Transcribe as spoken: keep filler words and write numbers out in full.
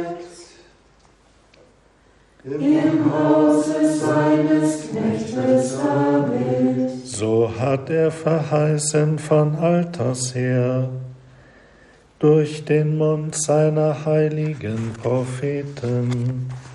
im Hause seines Knechtes David. So hat er verheißen von alters her, durch den Mund seiner heiligen Propheten.